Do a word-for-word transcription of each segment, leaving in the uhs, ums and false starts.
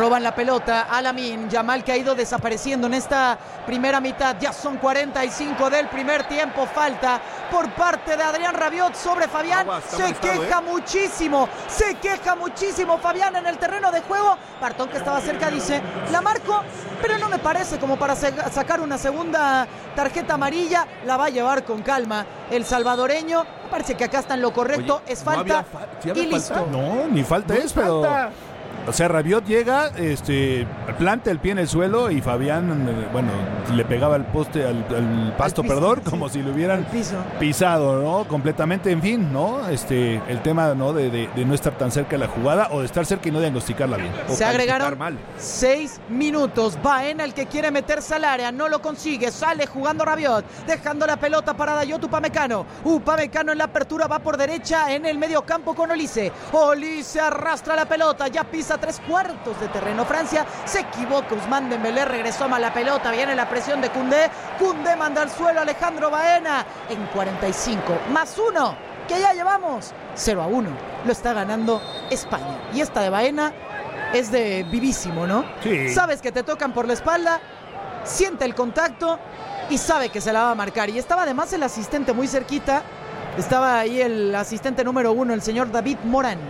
roban la pelota a Lamine Yamal, que ha ido desapareciendo en esta primera mitad. Ya son cuarenta y cinco del primer tiempo. Falta por parte de Adrián Rabiot sobre Fabián. Agua, se queja eh. muchísimo, se queja muchísimo Fabián en el terreno de juego. Bartón, que estaba cerca, dice: la marco, pero no me parece como para sacar una segunda tarjeta amarilla. La va a llevar con calma el salvadoreño. Me parece que acá está en lo correcto. Oye, es falta, no fa- ¿sí y listo. Falta? No, ni falta no es, pero... Falta. O sea, Rabiot llega, este, planta el pie en el suelo y Fabián, bueno, le pegaba al poste, al, al pasto, al piso, perdón, sí, como si lo hubieran pisado, ¿no? Completamente, en fin, ¿no? Este, el tema, ¿no? De, de, de no estar tan cerca de la jugada o de estar cerca y no diagnosticarla bien. Se agregaron seis minutos. Baena, el que quiere meterse al área, no lo consigue, sale jugando Rabiot, dejando la pelota para Dayot Upamecano. Upamecano en la apertura, va por derecha en el medio campo con Olise. Olise arrastra la pelota, ya pisa tres cuartos de terreno. Francia se equivoca. Ousmane Dembélé regresó mal la pelota. Viene la presión de Koundé. Koundé manda al suelo a Alejandro Baena. En cuarenta y cinco más uno, que ya llevamos cero a uno. Lo está ganando España. Y esta de Baena es de vivísimo, ¿no? Sí. Sabes que te tocan por la espalda, siente el contacto y sabe que se la va a marcar. Y estaba además el asistente muy cerquita. Estaba ahí el asistente número uno, el señor David Morán.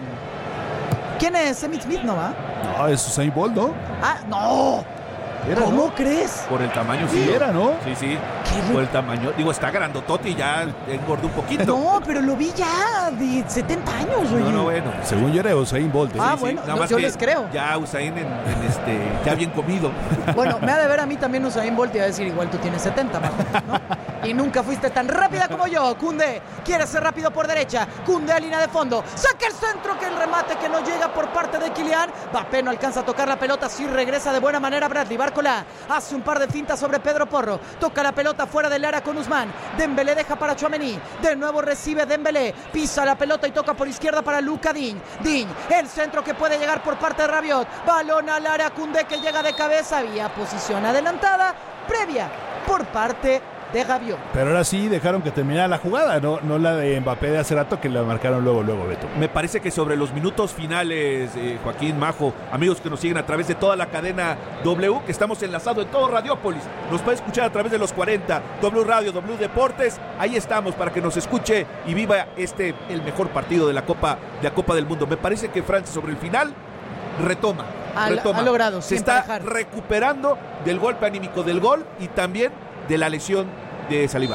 ¿Quién es Emmitt Smith, no va? No, es Usain Bolt, ¿no? Ah, no. Era, ¿Cómo ¿no? crees? Por el tamaño, sí. Sí era, ¿no? Sí, sí. Por el tamaño. Digo, está grandotote y ya engordó un poquito. No, pero lo vi ya de setenta años, oye. No, no, bueno. Según yo era Usain Bolt. ¿eh? Ah, sí, bueno, sí. Nada yo, más yo que les creo. Ya Usain en, en este, ya bien comido. Bueno, me ha de ver a mí también Usain Bolt y va a decir, igual tú tienes setenta, más o menos, ¿no? Y nunca fuiste tan rápida como yo. Koundé quiere ser rápido por derecha. Koundé a línea de fondo. Saca el centro, que el remate que no llega por parte de Kylian. Mbappé no alcanza a tocar la pelota. Sí regresa de buena manera Bradley Barcola. Hace un par de fintas sobre Pedro Porro. Toca la pelota fuera del área con Ousmane. Dembélé deja para Tchouaméni. De nuevo recibe Dembélé. Pisa la pelota y toca por izquierda para Luka Digne. Digne, el centro que puede llegar por parte de Rabiot. Balón al área. Koundé, que llega de cabeza. Había posición adelantada previa por parte de Rabiot. Pero ahora sí dejaron que terminara la jugada, no, no la de Mbappé de hace rato, que la marcaron luego, luego, Beto. Me parece que sobre los minutos finales, eh, Joaquín, Majo, amigos que nos siguen a través de toda la cadena W, que estamos enlazados en todo Radiópolis, nos puede escuchar a través de los cuarenta, W Radio, W Deportes, ahí estamos para que nos escuche y viva este, el mejor partido de la Copa, de la Copa del Mundo. Me parece que Francia sobre el final retoma, ha, retoma. Ha logrado, se está dejar. recuperando del golpe anímico del gol y también de la lesión de Saliba.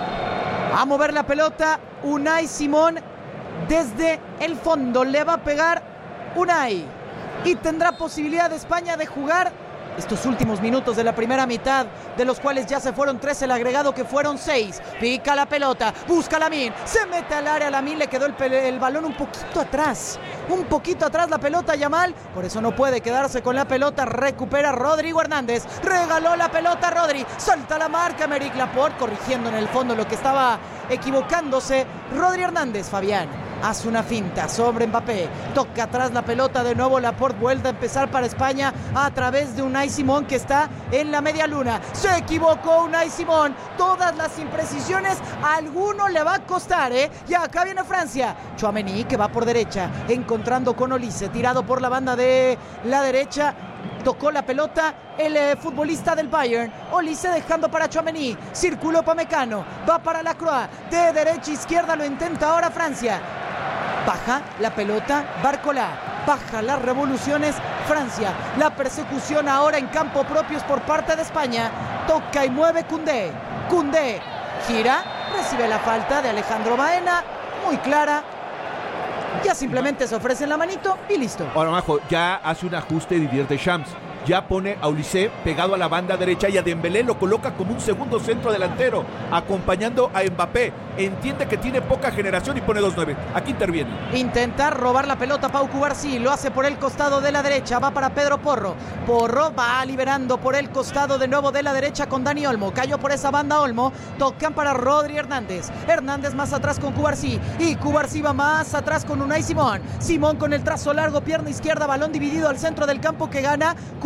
A mover la pelota Unai Simón desde el fondo. Le va a pegar Unai y tendrá posibilidad de España de jugar estos últimos minutos de la primera mitad, de los cuales ya se fueron tres, el agregado que fueron seis. Pica la pelota, busca a Lamine, se mete al área, Lamine le quedó el, pe- el balón un poquito atrás, un poquito atrás la pelota Yamal, por eso no puede quedarse con la pelota. Recupera Rodrigo Hernández, regaló la pelota a Rodri, salta la marca Aymeric Laporte, corrigiendo en el fondo lo que estaba equivocándose Rodri Hernández. Fabián hace una finta sobre Mbappé, toca atrás la pelota de nuevo Laporte, vuelve a empezar para España a través de Unai Simón, que está en la media luna. Se equivocó Unai Simón, todas las imprecisiones a alguno le va a costar, ¿eh? Y acá viene Francia, Tchouaméni, que va por derecha, encontrando con Olise, tirado por la banda de la derecha. Tocó la pelota el eh, futbolista del Bayern, Olise dejando para Tchouaméni, circuló Upamecano, va para Lacroix, de derecha a izquierda lo intenta ahora Francia. Baja la pelota Barcola, baja las revoluciones Francia, la persecución ahora en campo propio es por parte de España. Toca y mueve Koundé, Koundé gira, recibe la falta de Alejandro Baena, muy clara. Ya simplemente se ofrece la manito y listo. Ahora, Majo, ya hace un ajuste Didier Deschamps. Ya pone a Olise pegado a la banda derecha y a Dembélé lo coloca como un segundo centro delantero, acompañando a Mbappé. Entiende que tiene poca generación y pone dos nueve. Aquí interviene. Intenta robar la pelota Pau Cubarsí, lo hace por el costado de la derecha, va para Pedro Porro. Porro va liberando por el costado de nuevo de la derecha con Dani Olmo. Cayó por esa banda Olmo, tocan para Rodri Hernández. Hernández más atrás con Cubarsí y Cubarsí va más atrás con Unai Simón. Simón con el trazo largo, pierna izquierda, balón dividido al centro del campo que gana Cubarsí.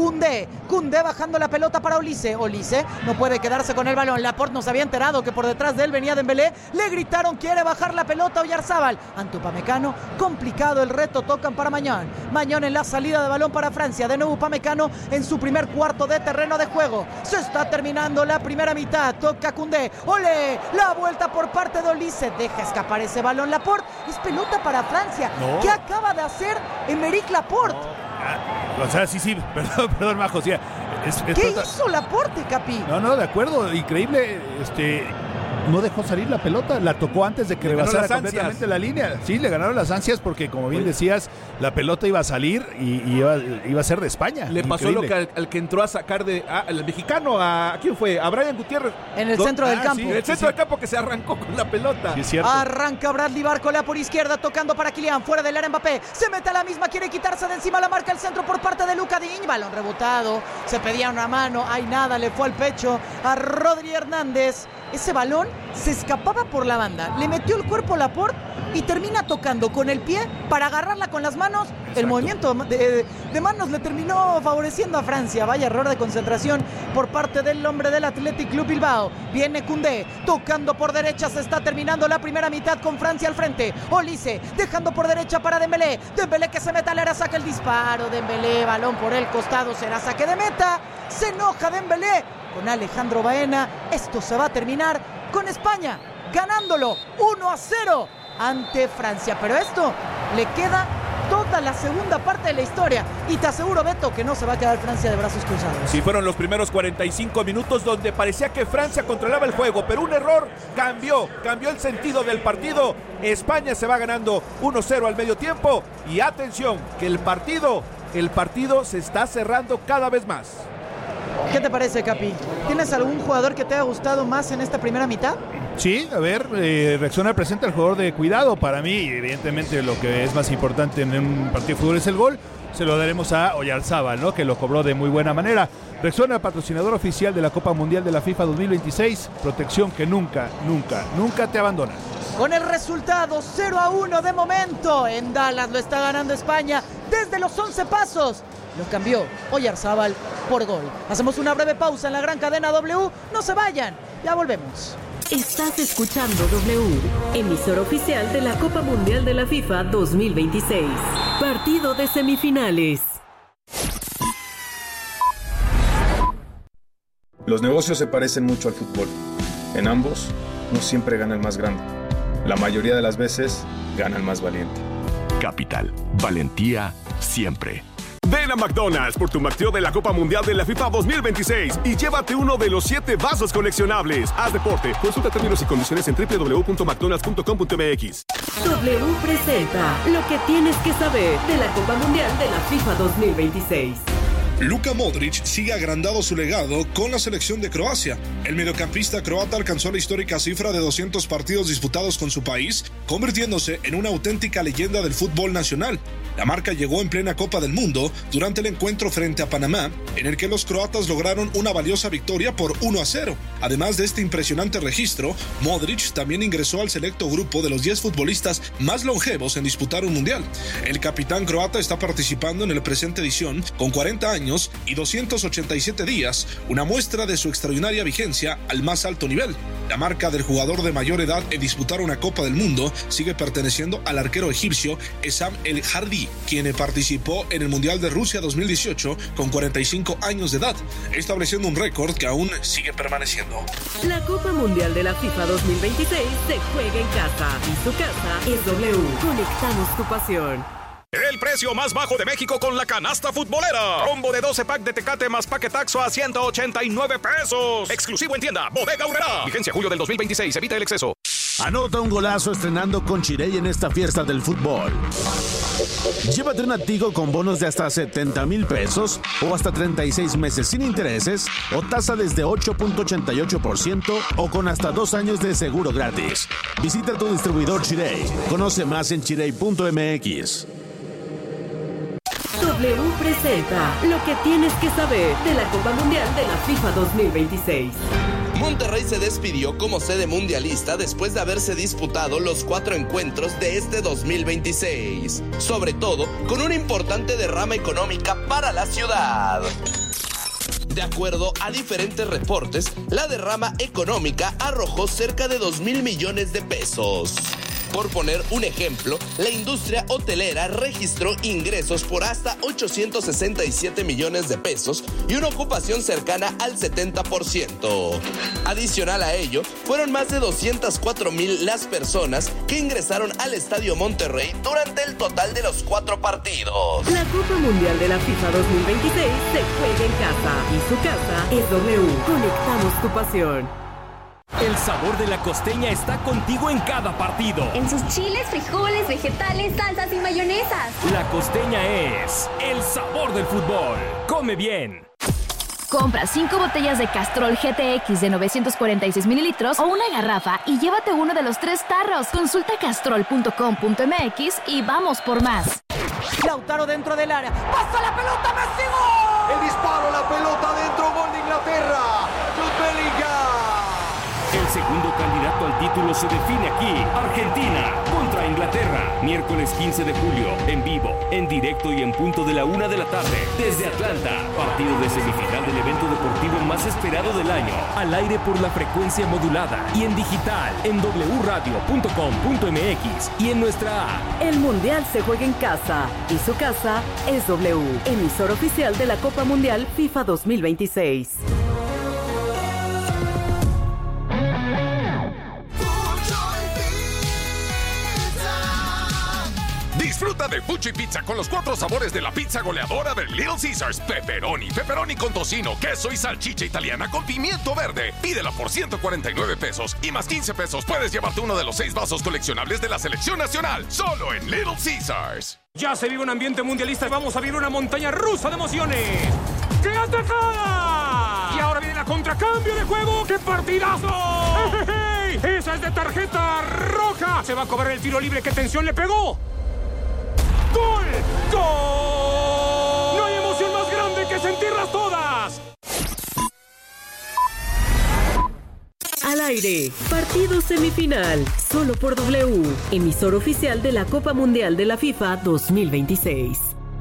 Koundé. Koundé bajando la pelota para Olise. Olise no puede quedarse con el balón. Laporte nos había enterado que por detrás de él venía Dembélé. Le gritaron, quiere bajar la pelota Oyarzabal. Ante Upamecano, complicado el reto, tocan para Mañón. Mañón en la salida de balón para Francia. De nuevo Upamecano en su primer cuarto de terreno de juego. Se está terminando la primera mitad. Toca Koundé. ¡Ole! La vuelta por parte de Olise. Deja escapar ese balón Laporte. Es pelota para Francia. No. ¿Qué acaba de hacer Aymeric Laporte? No. O sea, sí, sí, perdón, perdón, Majo. Sí, es, es ¿Qué tota... hizo Laporte, Capi? No, no, de acuerdo, increíble. Este, no dejó salir la pelota, la tocó antes de que le rebasara completamente la línea. Sí, le ganaron las ansias porque, como bien decías, la pelota iba a salir y, y iba, iba a ser de España. Le pasó increíble. Lo que al, al que entró a sacar de ah, al mexicano, a ¿quién fue? A Brian Gutiérrez. En el Do, centro ah, del campo. Sí, en el centro sí, del campo que se arrancó con la pelota. Sí, es cierto. Arranca Bradley Barcola por izquierda, tocando para Kylian, fuera del área Mbappé. Se mete a la misma, quiere quitarse de encima la marca el centro por parte de Luka Digne. Balón rebotado, se pedía una mano, hay nada, le fue al pecho a Rodri Hernández. Ese balón se escapaba por la banda, le metió el cuerpo Laporte y termina tocando con el pie para agarrarla con las manos. Exacto. El movimiento de, de manos le terminó favoreciendo a Francia. Vaya error de concentración por parte del hombre del Athletic Club Bilbao. Viene Koundé, tocando por derecha, se está terminando la primera mitad con Francia al frente. Olise, dejando por derecha para Dembélé. Dembélé que se mete al área, saca el disparo. Dembélé, balón por el costado, será saque de meta. Se enoja Dembélé con Alejandro Baena. Esto se va a terminar con España ganándolo uno a cero ante Francia, pero esto le queda toda la segunda parte de la historia y te aseguro, Beto, que no se va a quedar Francia de brazos cruzados. Sí, fueron los primeros cuarenta y cinco minutos donde parecía que Francia controlaba el juego, pero un error cambió, cambió el sentido del partido. España se va ganando uno cero al medio tiempo y atención, que el partido, el partido se está cerrando cada vez más. ¿Qué te parece, Capi? ¿Tienes algún jugador que te haya gustado más en esta primera mitad? Sí, a ver, eh, reacciona al presente el jugador de cuidado. Para mí, evidentemente, lo que es más importante en un partido de fútbol es el gol. Se lo daremos a Oyarzabal, ¿no? Que lo cobró de muy buena manera. Reacciona al patrocinador oficial de la Copa Mundial de la FIFA dos mil veintiséis. Protección que nunca, nunca, nunca te abandona. Con el resultado cero a uno de momento, en Dallas lo está ganando España desde los once pasos. Lo cambió Oyarzabal por gol. Hacemos una breve pausa en la gran cadena W. No se vayan, ya volvemos. Estás escuchando W, emisor oficial de la Copa Mundial de la FIFA dos mil veintiséis. Partido de semifinales. Los negocios se parecen mucho al fútbol. En ambos, no siempre gana el más grande. La mayoría de las veces, gana el más valiente. Capital, valentía siempre. Ven a McDonald's por tu McTrio de la Copa Mundial de la FIFA dos mil veintiséis y llévate uno de los siete vasos coleccionables. Haz deporte. Consulta términos y condiciones en doble u doble u doble u punto mcdonalds punto com punto m x. W presenta lo que tienes que saber de la Copa Mundial de la FIFA dos mil veintiséis. Luka Modric sigue agrandando su legado con la selección de Croacia. El mediocampista croata alcanzó la histórica cifra de doscientos partidos disputados con su país, convirtiéndose en una auténtica leyenda del fútbol nacional. La marca llegó en plena Copa del Mundo durante el encuentro frente a Panamá, en el que los croatas lograron una valiosa victoria por uno a cero. Además de este impresionante registro, Modric también ingresó al selecto grupo de los diez futbolistas más longevos en disputar un mundial. El capitán croata está participando en la presente edición con cuarenta años y doscientos ochenta y siete días, una muestra de su extraordinaria vigencia al más alto nivel. La marca del jugador de mayor edad en disputar una Copa del Mundo sigue perteneciendo al arquero egipcio Essam El Hardy, quien participó en el Mundial de Rusia dos mil dieciocho con cuarenta y cinco años de edad, estableciendo un récord que aún sigue permaneciendo. La Copa Mundial de la FIFA dos mil veintiséis se juega en casa y su casa es W. Conectamos tu pasión. El precio más bajo de México con la canasta futbolera. Combo de doce pack de Tecate más paquetaxo a ciento ochenta y nueve pesos. Exclusivo en tienda Bodega Aurrerá. Vigencia julio del dos mil veintiséis. Evita el exceso. Anota un golazo estrenando con Chirey en esta fiesta del fútbol. Llévate una Tigo con bonos de hasta setenta mil pesos o hasta treinta y seis meses sin intereses o tasa desde ocho punto ochenta y ocho por ciento o con hasta dos años de seguro gratis. Visita tu distribuidor Chirey. Conoce más en chirey punto m x. W presenta lo que tienes que saber de la Copa Mundial de la FIFA dos mil veintiséis. Monterrey se despidió como sede mundialista después de haberse disputado los cuatro encuentros de este dos mil veintiséis, sobre todo con una importante derrama económica para la ciudad. De acuerdo a diferentes reportes, la derrama económica arrojó cerca de dos mil millones de pesos. Por poner un ejemplo, la industria hotelera registró ingresos por hasta ochocientos sesenta y siete millones de pesos y una ocupación cercana al setenta por ciento. Adicional a ello, fueron más de doscientas cuatro mil las personas que ingresaron al Estadio Monterrey durante el total de los cuatro partidos. La Copa Mundial de la FIFA dos mil veintiséis se juega en casa y su casa es W. Conectamos tu pasión. El sabor de la costeña está contigo en cada partido. En sus chiles, frijoles, vegetales, salsas y mayonesas. La costeña es el sabor del fútbol. Come bien. Compra cinco botellas de Castrol G T X de novecientos cuarenta y seis mililitros o una garrafa y llévate uno de los tres tarros. Consulta castrol punto com punto m x y vamos por más. Lautaro dentro del área. ¡Pasa la pelota, Messi! ¡Gol! El disparo, la pelota dentro, gol de Inglaterra. Jude Bellingham. El segundo candidato al título se define aquí. Argentina contra Inglaterra. Miércoles quince de julio, en vivo, en directo y en punto de la una de la tarde. Desde Atlanta, partido de semifinal del evento deportivo más esperado del año. Al aire por la frecuencia modulada y en digital, en w radio punto com punto m x y en nuestra app. El Mundial se juega en casa y su casa es W. Emisor oficial de la Copa Mundial FIFA dos mil veintiséis. Disfruta de Fuchi Pizza con los cuatro sabores de la pizza goleadora de Little Caesars. Pepperoni, pepperoni con tocino, queso y salchicha italiana con pimiento verde. Pídela por ciento cuarenta y nueve pesos y más quince pesos puedes llevarte uno de los seis vasos coleccionables de la selección nacional. Solo en Little Caesars. Ya se vive un ambiente mundialista y vamos a vivir una montaña rusa de emociones. ¡Qué atacada! Y ahora viene la contracambio de juego. ¡Qué partidazo! ¡Hey, hey, hey! ¡Esa es de tarjeta roja! Se va a cobrar el tiro libre. ¿Qué tensión le pegó? ¡Gol! ¡Gol! No hay emoción más grande que sentirlas todas. Al aire, partido semifinal, solo por W, emisor oficial de la Copa Mundial de la FIFA dos mil veintiséis.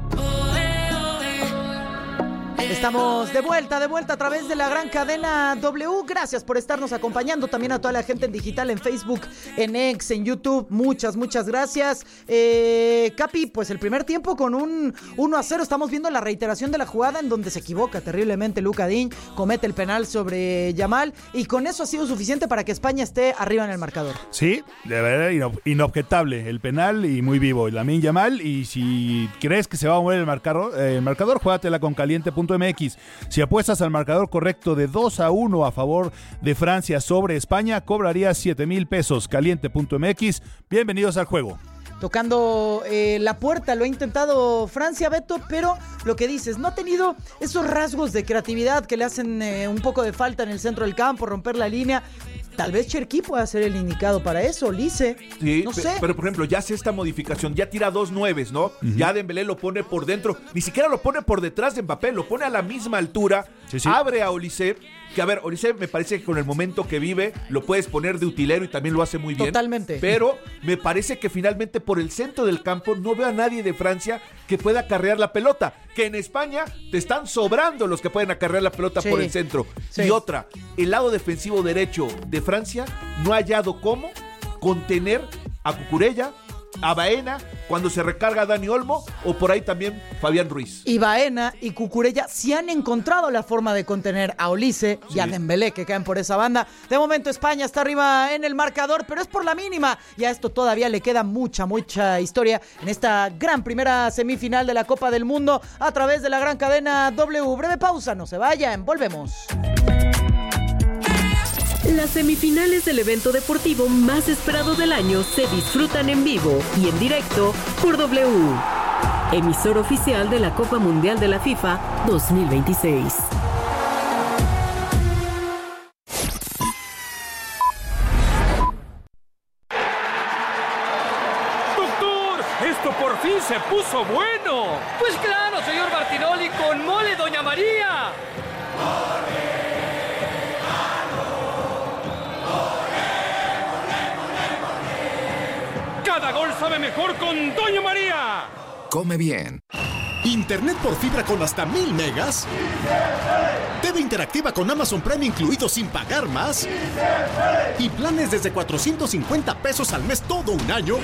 Estamos de vuelta, de vuelta a través de la gran cadena W. Gracias por estarnos acompañando. También a toda la gente en digital, en Facebook, en X, en YouTube. Muchas, muchas gracias. Eh, Capi, pues el primer tiempo con un uno a cero. Estamos viendo la reiteración de la jugada en donde se equivoca terriblemente Luka Digne. Comete el penal sobre Yamal. Y con eso ha sido suficiente para que España esté arriba en el marcador. Sí, de verdad inob- inobjetable. El penal y muy vivo. Lamine Yamal. Y si crees que se va a mover el marcador, eh, el marcador, juégatela con caliente punto m x. Si apuestas al marcador correcto de dos a uno a favor de Francia sobre España, cobrarías siete mil pesos. Caliente punto m x. Bienvenidos al juego. Tocando eh, la puerta, lo ha intentado Francia, Beto, pero lo que dices, no ha tenido esos rasgos de creatividad que le hacen eh, un poco de falta en el centro del campo, romper la línea. Tal vez Cherki pueda ser el indicado para eso, Lice. Sí, no pe- sé. pero por ejemplo, ya hace esta modificación, ya tira dos nueves, ¿no? Uh-huh. Ya Dembélé lo pone por dentro, ni siquiera lo pone por detrás de Mbappé, lo pone a la misma altura, sí, sí. Abre a Olise, que a ver, Olise me parece que con el momento que vive lo puedes poner de utilero y también lo hace muy bien. Totalmente. Pero me parece que finalmente por el centro del campo no veo a nadie de Francia que pueda acarrear la pelota, que en España te están sobrando los que pueden acarrear la pelota sí. por el centro. Sí. Y otra, el lado defensivo derecho de Francia no ha hallado cómo contener a Cucurella, a Baena, cuando se recarga Dani Olmo, o por ahí también Fabián Ruiz. Y Baena y Cucurella sí han encontrado la forma de contener a Olise sí. y a Dembélé, que caen por esa banda. De momento España está arriba en el marcador, pero es por la mínima. Y a esto todavía le queda mucha, mucha historia en esta gran primera semifinal de la Copa del Mundo a través de la gran cadena W. Breve pausa, no se vayan, volvemos. Las semifinales del evento deportivo más esperado del año se disfrutan en vivo y en directo por W, emisor oficial de la Copa Mundial de la FIFA dos mil veintiséis. ¡Doctor! ¡Esto por fin se puso bueno! Pues claro, señor Martinoli, con mole Doña María. sabe mejor con Doña María. Come bien. Internet por fibra con hasta mil megas. T V interactiva con Amazon Prime incluido sin pagar más. Y planes desde cuatrocientos cincuenta pesos al mes todo un año.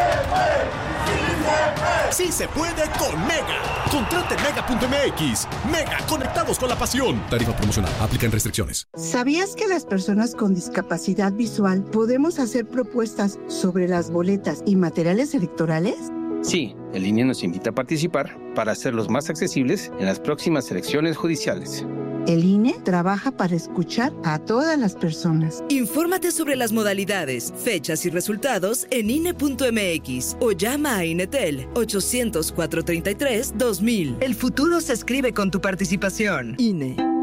Sí se puede con Mega. Contrate mega punto m x. Mega, conectados con la pasión. Tarifa promocional. Aplican restricciones. ¿Sabías que las personas con discapacidad visual podemos hacer propuestas sobre las boletas y materiales electorales? Sí, el I N E nos invita a participar para hacerlos más accesibles en las próximas elecciones judiciales. El I N E trabaja para escuchar a todas las personas. Infórmate sobre las modalidades, fechas y resultados en I N E punto m x o llama a Inetel ochocientos, cuatrocientos treinta y tres, dos mil. El futuro se escribe con tu participación. I N E.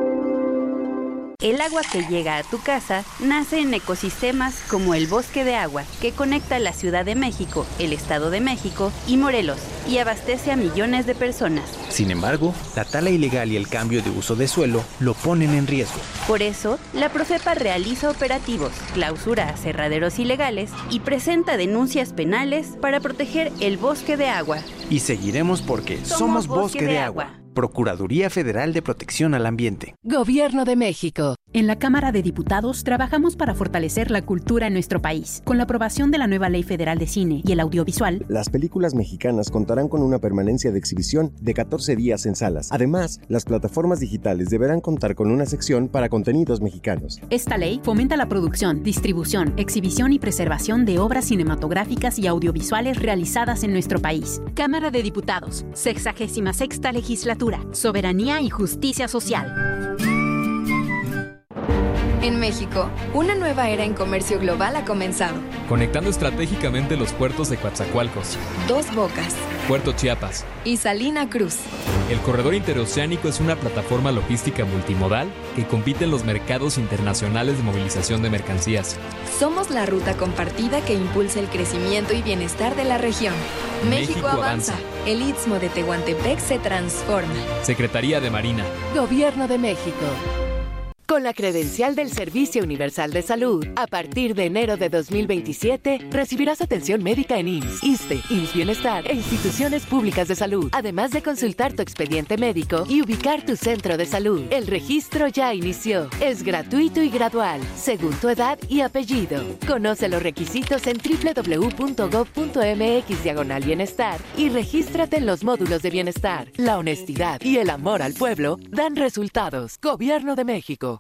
El agua que llega a tu casa nace en ecosistemas como el Bosque de Agua, que conecta la Ciudad de México, el Estado de México y Morelos, y abastece a millones de personas. Sin embargo, la tala ilegal y el cambio de uso de suelo lo ponen en riesgo. Por eso, la Profepa realiza operativos, clausura aserraderos ilegales y presenta denuncias penales para proteger el Bosque de Agua. Y seguiremos porque somos, somos Bosque, Bosque de, de Agua. Agua. Procuraduría Federal de Protección al Ambiente. Gobierno de México. En la Cámara de Diputados trabajamos para fortalecer la cultura en nuestro país. Con la aprobación de la nueva Ley Federal de Cine y el Audiovisual, las películas mexicanas contarán con una permanencia de exhibición de catorce días en salas. Además, las plataformas digitales deberán contar con una sección para contenidos mexicanos. Esta ley fomenta la producción, distribución, exhibición y preservación de obras cinematográficas y audiovisuales realizadas en nuestro país. Cámara de Diputados, sexagésima sexta legislatura. Soberanía y justicia social. En México, una nueva era en comercio global ha comenzado. Conectando estratégicamente los puertos de Coatzacoalcos, Dos Bocas, Puerto Chiapas y Salina Cruz. El corredor interoceánico es una plataforma logística multimodal que compite en los mercados internacionales de movilización de mercancías. Somos la ruta compartida que impulsa el crecimiento y bienestar de la región. México, México avanza. avanza. El Istmo de Tehuantepec se transforma. Secretaría de Marina. Gobierno de México. Con la credencial del Servicio Universal de Salud, a partir de enero de dos mil veintisiete, recibirás atención médica en I M S S, ISSSTE, I M S S Bienestar e instituciones públicas de salud, además de consultar tu expediente médico y ubicar tu centro de salud. El registro ya inició. Es gratuito y gradual, según tu edad y apellido. Conoce los requisitos en doble u doble u doble u punto gob punto m x diagonal bienestar y regístrate en los módulos de bienestar. La honestidad y el amor al pueblo dan resultados. Gobierno de México.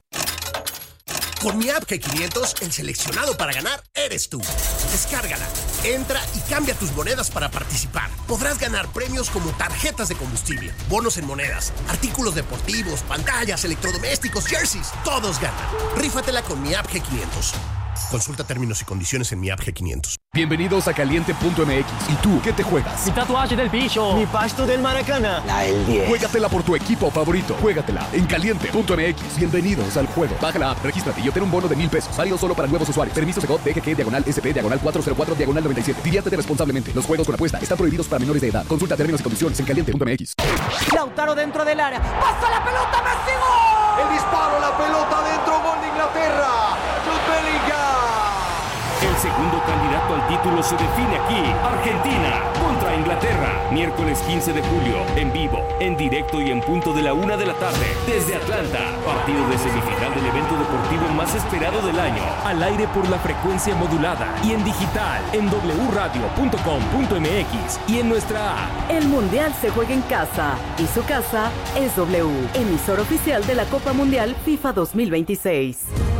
Con mi app G quinientos, el seleccionado para ganar eres tú. Descárgala, entra y cambia tus monedas para participar. Podrás ganar premios como tarjetas de combustible, bonos en monedas, artículos deportivos, pantallas, electrodomésticos, jerseys. Todos ganan. Rífatela con mi app G quinientos. Consulta términos y condiciones en mi app G quinientos. Bienvenidos a Caliente punto m x. ¿Y tú qué te juegas? Mi tatuaje del bicho. Mi pasto del Maracana. La del diez. Juégatela por tu equipo favorito. Juégatela en Caliente punto m x. Bienvenidos al juego. Baja la app, regístrate y obtén un bono de mil pesos. Válido solo para nuevos usuarios. Permiso de G O T, D G G, diagonal S P, diagonal cuatro cero cuatro, diagonal noventa y siete. Diviértete responsablemente. Los juegos con apuesta están prohibidos para menores de edad. Consulta términos y condiciones en Caliente punto m x. Lautaro dentro del área. ¡Pasa la pelota, Messi! ¡Gol! El disparo, la pelota dentro, gol de Inglaterra. Jude Bellingham. El segundo candidato al título se define aquí. Argentina contra Inglaterra. Miércoles quince de julio. En vivo, en directo y en punto de la una de la tarde. Desde Atlanta. Partido de semifinal del evento deportivo más esperado del año. Al aire por la frecuencia modulada. Y en digital. En doble u radio punto com punto m x. Y en nuestra app. El Mundial se juega en casa. Y su casa es W. Emisor oficial de la Copa Mundial FIFA dos mil veintiséis.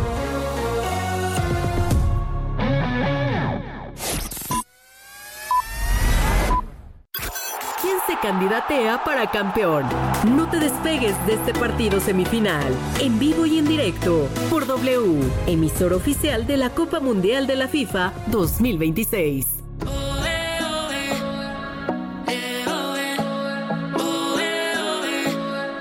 Se candidatea para campeón. No te despegues de este partido semifinal. En vivo y en directo por W, emisor oficial de la Copa Mundial de la FIFA dos mil veintiséis.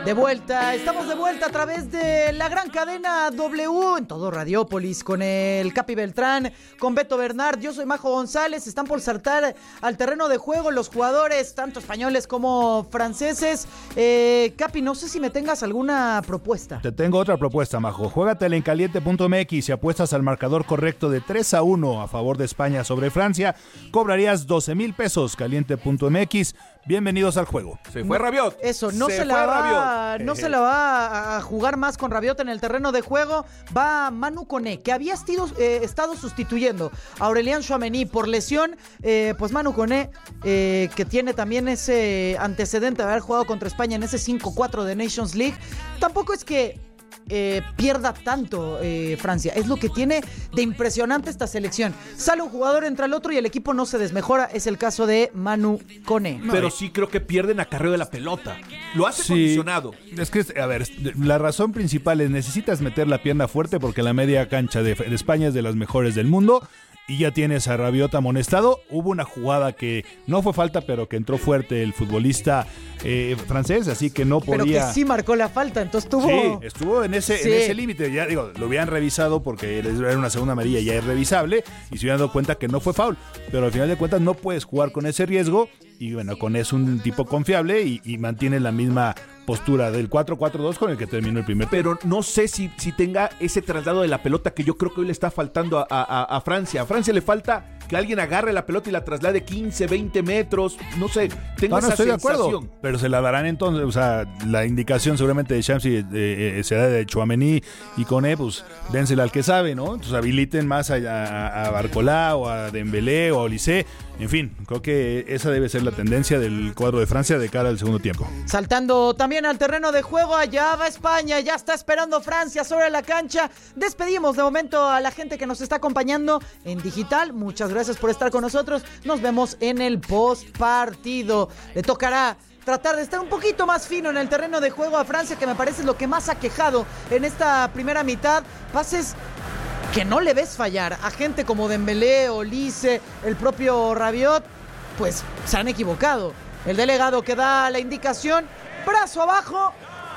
De vuelta, estamos de vuelta a través de la gran cadena W en todo Radiópolis con el Capi Beltrán, con Beto Bernard. Yo soy Majo González. Están por saltar al terreno de juego los jugadores, tanto españoles como franceses. Eh, Capi, no sé si me tengas alguna propuesta. Te tengo otra propuesta, Majo. Juégatela en caliente punto m x y apuestas al marcador correcto de tres a uno a favor de España sobre Francia. Cobrarías doce mil pesos. caliente punto m x. Bienvenidos al juego. Se fue Rabiot. Eso, no se, se la va, Rabiot. no se la va a jugar más con Rabiot en el terreno de juego. Va Manu Koné, que había estido, eh, estado sustituyendo a Aurélien Tchouaméni por lesión. Eh, pues Manu Koné, eh, que tiene también ese antecedente de haber jugado contra España en ese cinco cuatro de Nations League. Tampoco es que Eh, pierda tanto eh, Francia. Es lo que tiene de impresionante esta selección. Sale un jugador, entra el otro y el equipo no se desmejora. Es el caso de Manu Koné. Pero sí creo que pierden acarreo de la pelota. Lo hace sí, condicionado. Es que, a ver, la razón principal es necesitas meter la pierna fuerte porque la media cancha de, de España es de las mejores del mundo. Y ya tienes a Rabiot amonestado. Hubo una jugada que no fue falta, pero que entró fuerte el futbolista eh, francés, así que no podía. Pero que sí marcó la falta, entonces tuvo. Sí, estuvo en ese, sí. en ese límite. Ya digo, lo habían revisado porque era una segunda amarilla ya es revisable y se hubieran dado cuenta que no fue foul. Pero al final de cuentas no puedes jugar con ese riesgo. Y bueno, con es un tipo confiable y, y mantiene la misma postura del cuatro cuatro dos con el que terminó el primer. Pero no sé si, si tenga ese traslado de la pelota que yo creo que hoy le está faltando a, a, a Francia. A Francia le falta que alguien agarre la pelota y la traslade quince, veinte metros. No sé, tengo no, no, esa estoy sensación. De acuerdo, pero se la darán entonces. O sea, la indicación seguramente de Champs eh, eh, será de Tchouaméni y Koné, pues dénsela al que sabe, ¿no? Entonces habiliten más a, a, a Barcola o a Dembélé o a Olise. En fin, creo que esa debe ser la tendencia del cuadro de Francia de cara al segundo tiempo. Saltando también al terreno de juego, allá va España, ya está esperando Francia sobre la cancha. Despedimos de momento a la gente que nos está acompañando en digital. Muchas gracias por estar con nosotros. Nos vemos en el post partido. Le tocará tratar de estar un poquito más fino en el terreno de juego a Francia, que me parece lo que más ha quejado en esta primera mitad. Pases que no le ves fallar a gente como Dembélé, Olise, el propio Rabiot, pues se han equivocado. El delegado que da la indicación, brazo abajo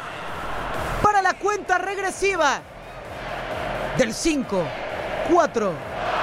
para la cuenta regresiva del cinco, cuatro,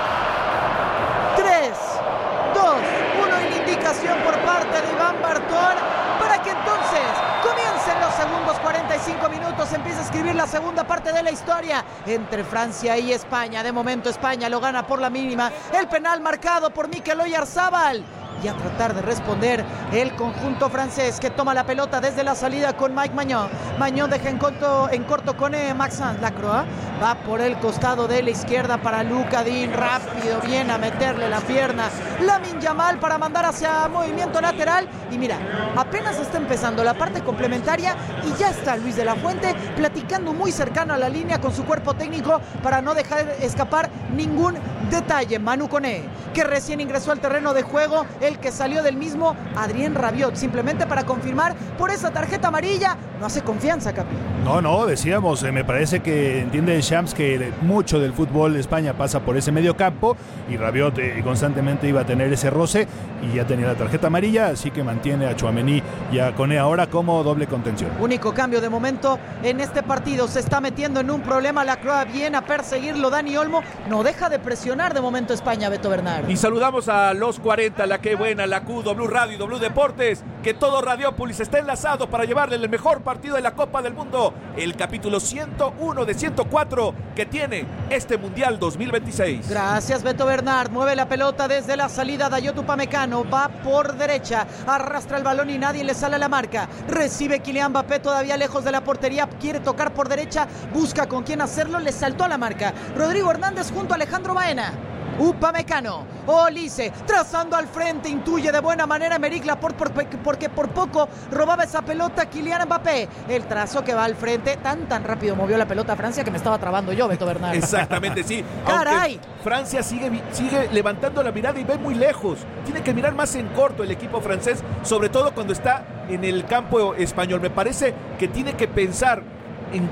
tres, dos, uno y la indicación por parte de Iván Bartón para que entonces comiencen los segundos cuarenta y cinco minutos, empieza a escribir la segunda parte de la historia entre Francia y España. De momento España lo gana por la mínima, el penal marcado por Mikel Oyarzabal. Y a tratar de responder el conjunto francés, que toma la pelota desde la salida con Mike Maignan. Maignan deja en corto, en corto con eh, Maxence Lacroix. Va por el costado de la izquierda para Luka Dean. Rápido, viene a meterle la pierna Lamine Yamal para mandar hacia movimiento lateral. Y mira, apenas está empezando la parte complementaria y ya está Luis de la Fuente platicando muy cercano a la línea con su cuerpo técnico para no dejar escapar ningún detalle. Manu Koné, que recién ingresó al terreno de juego, el que salió del mismo, Adrien Rabiot, simplemente para confirmar por esa tarjeta amarilla. No hace confianza, Capi. No, no, decíamos, eh, me parece que entiende Champs que mucho del fútbol de España pasa por ese medio campo y Rabiot eh, constantemente iba a tener ese roce y ya tenía la tarjeta amarilla, así que mantiene a Tchouaméni y a Koné ahora como doble contención. Único cambio de momento en este partido, se está metiendo en un problema Lacroix, viene a perseguirlo Dani Olmo, no deja de presionar de momento España, Beto Bernard. Y saludamos a los cuarenta, la que buena, la Q, W Radio y W Deportes, que todo Radiópolis está enlazado para llevarle el mejor partido de la Copa del Mundo, el capítulo ciento uno de ciento cuatro que tiene este Mundial dos mil veintiséis. Gracias, Beto Bernard. Mueve la pelota desde la salida Dayot Upamecano, va por derecha, arrastra el balón y nadie le sale a la marca. Recibe Kylian Mbappé todavía lejos de la portería, quiere tocar por derecha, busca con quién hacerlo, le saltó a la marca Rodrigo Hernández junto a Alejandro Baena. Upamecano, Olise, trazando al frente, intuye de buena manera Emerick Laporte por, porque por poco robaba esa pelota Kylian Mbappé. El trazo que va al frente, tan tan rápido movió la pelota a Francia que me estaba trabando yo, Beto Bernard. Exactamente, sí. ¡Caray! Aunque Francia sigue, sigue levantando la mirada y ve muy lejos. Tiene que mirar más en corto el equipo francés, sobre todo cuando está en el campo español. Me parece que tiene que pensar en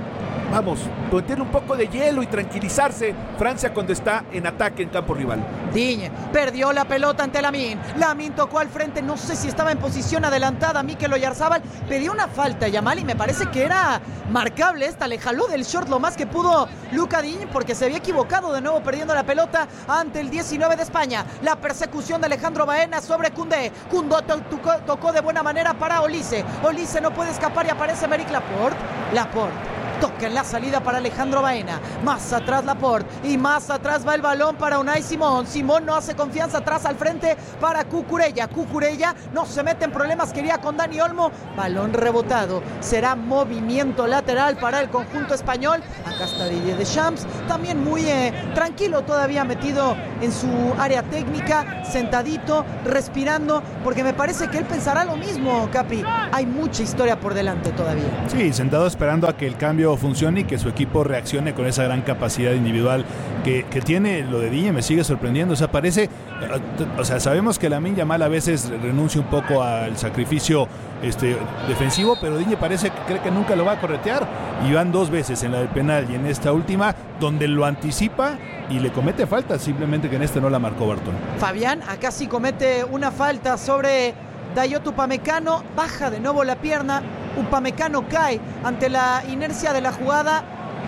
vamos, meterle un poco de hielo y tranquilizarse Francia cuando está en ataque en campo rival. Digne perdió la pelota ante Lamine. Lamine tocó al frente, no sé si estaba en posición adelantada. Mikel Oyarzabal pidió una falta, Yamal, y me parece que era marcable esta. Le jaló del short lo más que pudo Luca Digne porque se había equivocado de nuevo perdiendo la pelota ante el diecinueve de España. La persecución de Alejandro Baena sobre Koundé. Koundé tocó, tocó de buena manera para Olise. Olise no puede escapar y aparece Aymeric Laporte. Laporte toca en la salida para Alejandro Baena. Más atrás Laporte. Y más atrás va el balón para Unai Simón. Simón no hace confianza, atrás al frente para Cucurella. Cucurella no se mete en problemas, quería con Dani Olmo. Balón rebotado. Será movimiento lateral para el conjunto español. Acá está Didier Deschamps. También muy eh, tranquilo todavía, metido en su área técnica. Sentadito, respirando. Porque me parece que él pensará lo mismo, Capi. Hay mucha historia por delante todavía. Sí, sentado esperando a que el cambio funcione y que su equipo reaccione con esa gran capacidad individual que, que tiene. Lo de Digne me sigue sorprendiendo, o sea, parece, o sea, sabemos que Lamine Yamal a veces renuncia un poco al sacrificio este, defensivo, pero Digne parece que cree que nunca lo va a corretear, y van dos veces en la del penal y en esta última donde lo anticipa y le comete falta, simplemente que en este no la marcó Barton. Fabián acá sí comete una falta sobre Dayot Upamecano, baja de nuevo la pierna. Upamecano cae ante la inercia de la jugada.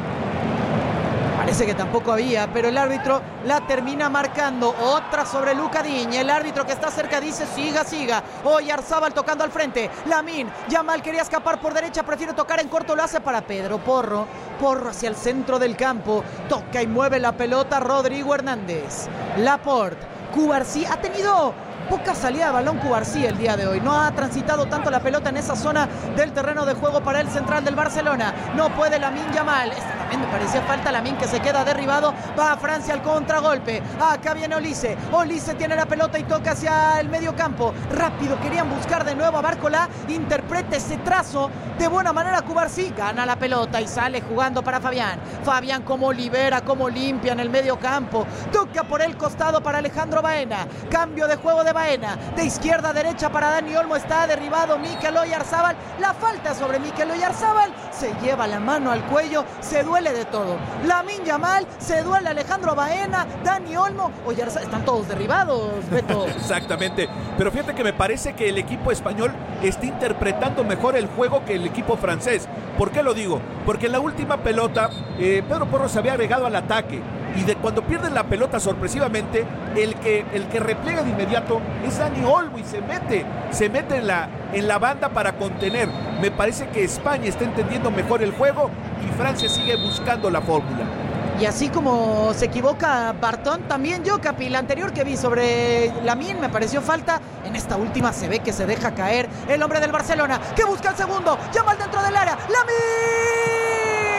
Parece que tampoco había, pero el árbitro la termina marcando. Otra sobre Luca Digne. El árbitro que está cerca dice siga, siga. Oyarzabal tocando al frente. Lamine, Yamal quería escapar por derecha, prefiere tocar en corto, lo hace para Pedro Porro. Porro hacia el centro del campo. Toca y mueve la pelota Rodrigo Hernández. Laporte. Cubarsí ha tenido poca salida de balón Cubarsí el día de hoy. No ha transitado tanto la pelota en esa zona del terreno de juego para el central del Barcelona. No puede Lamine Yamal. Esta también me parecía falta. Lamine que se queda derribado. Va a Francia al contragolpe. Acá viene Olise. Olise tiene la pelota y toca hacia el medio campo. Rápido querían buscar de nuevo a Bárcola. Interpreta ese trazo de buena manera Cubarsí. Gana la pelota y sale jugando para Fabián. Fabián como libera, como limpia en el medio campo. Toca por el costado para Alejandro Baena. Cambio de juego de Baena, de izquierda a derecha para Dani Olmo, está derribado Mikel Oyarzabal, la falta sobre Mikel Oyarzabal, se lleva la mano al cuello, se duele de todo. Lamine Yamal, se duele Alejandro Baena, Dani Olmo, Oyarzabal, están todos derribados, Beto. Exactamente, pero fíjate que me parece que el equipo español está interpretando mejor el juego que el equipo francés. ¿Por qué lo digo? Porque en la última pelota eh, Pedro Porro se había agregado al ataque. Y de cuando pierden la pelota sorpresivamente, el que, el que repliega de inmediato es Dani Olmo y se mete, se mete en la, en la banda para contener. Me parece que España está entendiendo mejor el juego y Francia sigue buscando la fórmula. Y así como se equivoca Barton, también yo, Capi, la anterior que vi sobre Lamine me pareció falta. En esta última se ve que se deja caer el hombre del Barcelona, que busca el segundo, Yamal dentro del área, ¡Lamine!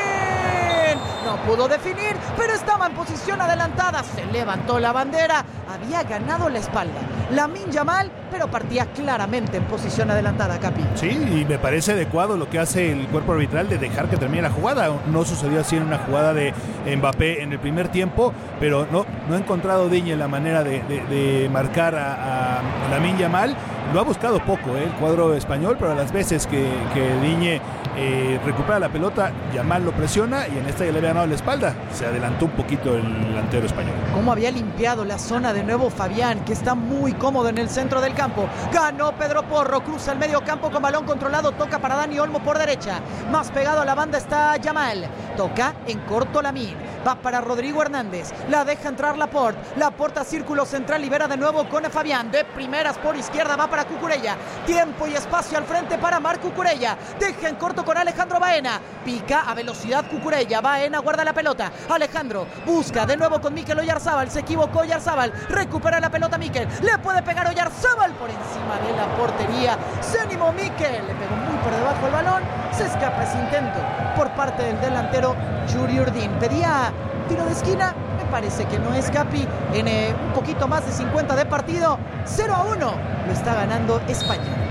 No pudo definir, pero estaba en posición adelantada. Se levantó la bandera. Había ganado la espalda Lamine Yamal, pero partía claramente en posición adelantada, Capi. Sí, y me parece adecuado lo que hace el cuerpo arbitral de dejar que termine la jugada. No sucedió así en una jugada de Mbappé en el primer tiempo, pero no, no ha encontrado Digne la manera de, de, de marcar a, a Lamine Yamal. Lo ha buscado poco eh, el cuadro español, pero a las veces que, que Digne eh, recupera la pelota, Yamal lo presiona y en esta ya le había ganado la espalda. Se adelantó un poquito el delantero español. Cómo había limpiado la zona de nuevo Fabián, que está muy cómodo en el centro del campo. Ganó Pedro Porro, cruza el medio campo con balón controlado, toca para Dani Olmo por derecha. Más pegado a la banda está Yamal. Toca en corto Lamine. Va para Rodrigo Hernández. La deja entrar Laporte. Laporte a círculo central, libera de nuevo con Fabián. De primeras por izquierda va para Cucurella. Tiempo y espacio al frente para Marc Cucurella. Deja en corto con Alejandro Baena. Pica a velocidad Cucurella. Baena guarda la pelota. Alejandro busca de nuevo con Mikel Oyarzabal. Se equivocó Oyarzabal. Recupera la pelota Mikel. Le puede pegar Oyarzabal por encima de la portería. Se animó Mikel. Le pegó muy por debajo el balón. Se escapa ese intento por parte del delantero Yuri Urdin. Pedía tiro de esquina. Me parece que no es, Capi. En eh, un poquito más de cincuenta de partido. cero a uno. Lo está ganando España.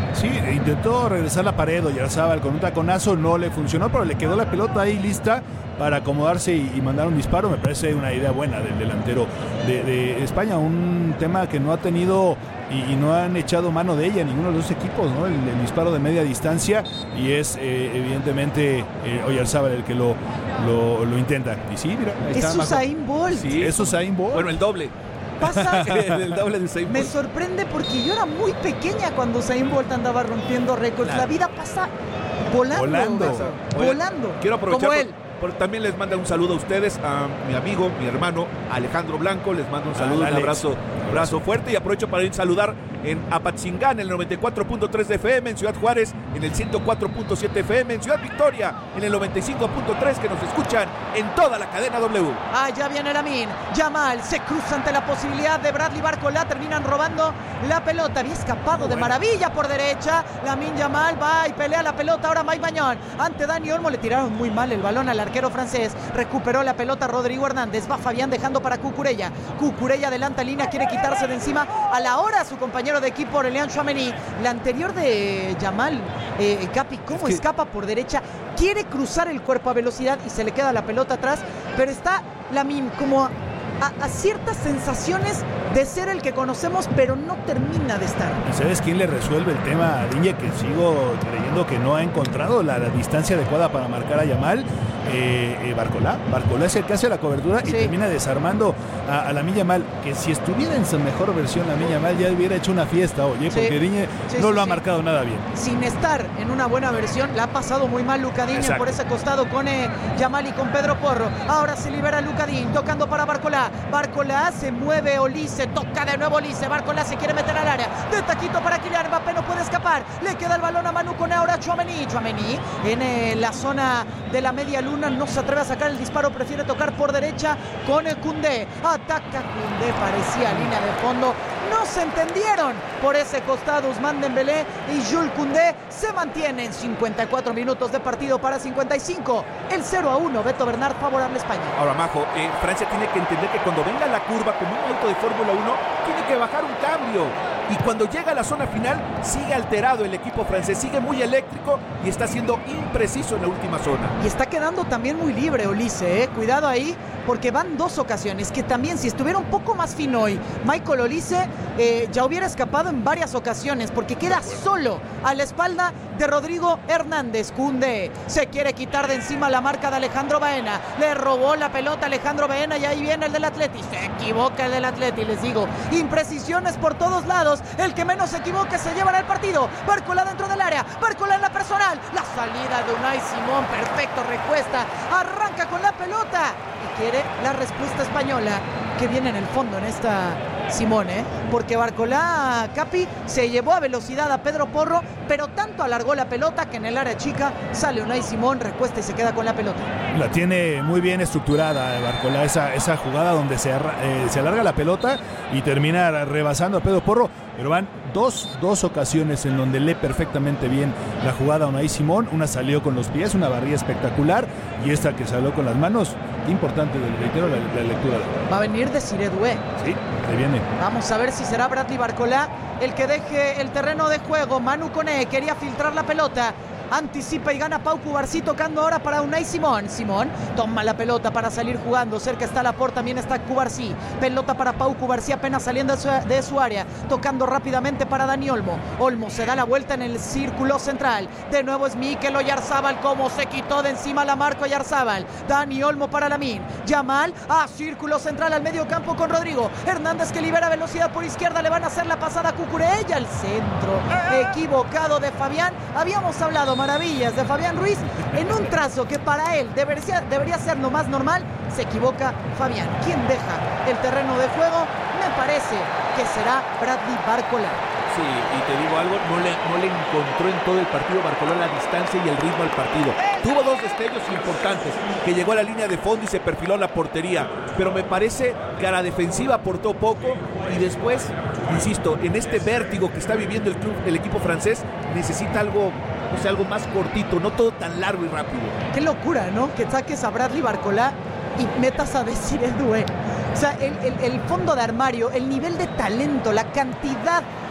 Sí, intentó regresar la pared Oyarzábal con un taconazo, no le funcionó, pero le quedó la pelota ahí lista para acomodarse y, y mandar un disparo. Me parece una idea buena del delantero de, de España, un tema que no ha tenido y, y no han echado mano de ella ninguno de los dos equipos, ¿no? El, el disparo de media distancia, y es eh, evidentemente eh, Oyarzábal el que lo, lo, lo intenta. Y sí, mira, ahí es está, Usain Bolt. Sí, es Usain Bolt. Bueno, el doble. Pasa, el doble de Usain Bolt. Me sorprende porque yo era muy pequeña cuando Usain Bolt andaba rompiendo récords. Claro. La vida pasa volando. Volando. Oye, volando. Quiero aprovechar. Como él. Por, por, también les manda un saludo a ustedes, a mi amigo, mi hermano Alejandro Blanco. Les mando un saludo, ah, un abrazo, abrazo fuerte. Y aprovecho para ir a saludar en Apatzingán, en el noventa y cuatro punto tres de F M, en Ciudad Juárez, en el ciento cuatro punto siete F M, en Ciudad Victoria, en el noventa y cinco punto tres, que nos escuchan en toda la cadena W. Ah, ya viene Lamin. Yamal se cruza ante la posibilidad de Bradley Barcola. Terminan robando la pelota. Había escapado de maravilla por derecha. Lamin Yamal va y pelea la pelota. Ahora Mike Mañón ante Dani Olmo. Le tiraron muy mal el balón al arquero francés. Recuperó la pelota Rodrigo Hernández. Va Fabián dejando para Cucurella. Cucurella adelanta línea. Quiere quitarse de encima a la hora a su compañero de equipo Aurélien Tchouaméni. La anterior de Yamal, eh, Capi, cómo es que... escapa por derecha, quiere cruzar el cuerpo a velocidad y se le queda la pelota atrás, pero está Lamin como a, a, a ciertas sensaciones de ser el que conocemos, pero no termina de estar. ¿Y sabes quién le resuelve el tema a Digne? Que sigo creyendo que no ha encontrado la, la distancia adecuada para marcar a Yamal. Eh, eh, Barcola. Barcola es el que hace la cobertura y sí. termina desarmando a, a Lamine Yamal, que si estuviera en su mejor versión Lamine Yamal ya hubiera hecho una fiesta, oye, sí. porque Digne sí, no sí, lo ha sí. marcado nada bien. Sin estar en una buena versión, la ha pasado muy mal Luca Digne Exacto. por ese costado con eh, Yamal y con Pedro Porro. Ahora se libera Luca Digne, tocando para Barcola. Barcola se mueve Olise, toca de nuevo Olise. Barcola se quiere meter al área, de taquito para Kylian Mbappé, no puede escapar. Le queda el balón a Manu Koné, ahora Tchouaméni. Tchouaméni en eh, la zona de la media luna. No se atreve a sacar el disparo, prefiere tocar por derecha con el Koundé. Ataca Koundé, parecía línea de fondo. No se entendieron por ese costado Ousmane Dembélé y Jules Koundé. Se mantienen cincuenta y cuatro minutos de partido para cincuenta y cinco. El cero a uno, Beto Bernard, favorable a España. Ahora, Majo, eh, Francia tiene que entender que cuando venga la curva como un auto de Fórmula uno, tiene que bajar un cambio. Y cuando llega a la zona final, sigue alterado el equipo francés, sigue muy eléctrico y está siendo impreciso en la última zona. Y está quedando también muy libre Olise, ¿eh? Cuidado ahí, porque van dos ocasiones que también, si estuviera un poco más fino hoy, Michael Olise eh, ya hubiera escapado en varias ocasiones, porque queda solo a la espalda de Rodrigo Hernández. Koundé se quiere quitar de encima la marca de Alejandro Baena. Le robó la pelota a Alejandro Baena y ahí viene el del Atleti. Se equivoca el del Atleti, les digo. Imprecisiones por todos lados. El que menos se equivoque se llevará el partido. Barcola dentro del área. Barcola en la personal. La salida de Unai Simón. Perfecto, recuesta. Arranca con la pelota. Y quiere la respuesta española, que viene en el fondo en esta Simón, ¿eh? Porque Barcola, Capi, se llevó a velocidad a Pedro Porro, pero tanto alargó la pelota que en el área chica sale Unai Simón, recuesta y se queda con la pelota. La tiene muy bien estructurada Barcola, esa, esa jugada donde se, eh, se alarga la pelota y termina rebasando a Pedro Porro, pero van dos, dos ocasiones en donde lee perfectamente bien la jugada a Unai Simón. Una salió con los pies, una barrida espectacular, y esta que salió con las manos, importante, reitero, la, la lectura. Va a venir de Siré Doué. Sí, ahí viene. Vamos a ver si será Bradley Barcola el que deje el terreno de juego. Manu Koné quería filtrar la pelota. Anticipa y gana Pau Cubarsí, tocando ahora para Unai Simón. Simón toma la pelota para salir jugando. Cerca está Laporte, también está Cubarsí. Pelota para Pau Cubarsí, apenas saliendo de su, de su área. Tocando rápidamente para Dani Olmo. Olmo se da la vuelta en el círculo central. De nuevo es Mikel Oyarzábal, como se quitó de encima la marca Oyarzábal. Dani Olmo para Lamine. Yamal a círculo central al medio campo con Rodrigo Hernández, que libera velocidad por izquierda. Le van a hacer la pasada a Cucurella. Al centro equivocado de Fabián. Habíamos hablado maravillas de Fabián Ruiz en un trazo que para él debería, debería ser lo más normal. Se equivoca Fabián. ¿Quién deja el terreno de juego? Me parece que será Bradley Barcola. Sí, y te digo algo, no le, no le encontró en todo el partido Barcola la distancia y el ritmo al partido. Tuvo dos destellos importantes, que llegó a la línea de fondo y se perfiló a la portería, pero me parece que a la defensiva aportó poco, y después, insisto, en este vértigo que está viviendo el club, el equipo francés, necesita algo, o sea, algo más cortito, no todo tan largo y rápido. Qué locura, ¿no? Que saques a Bradley Barcola y metas a Desiré Doué. O sea, el, el, el fondo de armario, el nivel de talento, la cantidad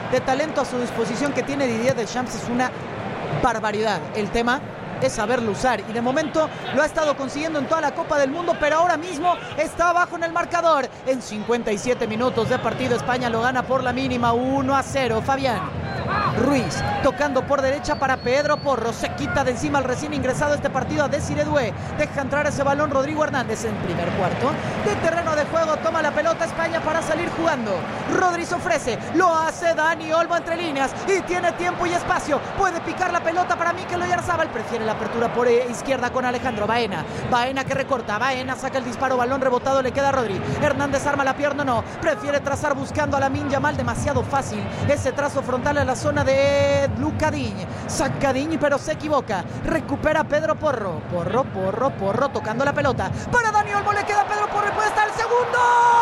de talento a su disposición que tiene Didier Deschamps es una barbaridad. El tema es saberlo usar y de momento lo ha estado consiguiendo en toda la Copa del Mundo, pero ahora mismo está abajo en el marcador. En cincuenta y siete minutos de partido España lo gana por la mínima uno a cero. Fabián Ruiz tocando por derecha para Pedro Porro, se quita de encima al recién ingresado a este partido a Desiré Doué, deja entrar ese balón Rodrigo Hernández en primer cuarto de terreno de juego, toma la pelota España para salir jugando. Rodri se ofrece, lo hace Dani Olmo entre líneas y tiene tiempo y espacio, puede picar la pelota para Mikel Oyarzabal, prefiere la apertura por izquierda con Alejandro Baena, Baena que recorta, Baena saca el disparo, balón rebotado, le queda a Rodri, Hernández arma la pierna, no, prefiere trazar buscando a Lamine Yamal, demasiado fácil ese trazo frontal a la zona de Luka Digne, saca Digne pero se equivoca, recupera Pedro Porro, Porro, Porro, Porro tocando la pelota, para Dani Olmo le queda Pedro Porro y puede estar el segundo.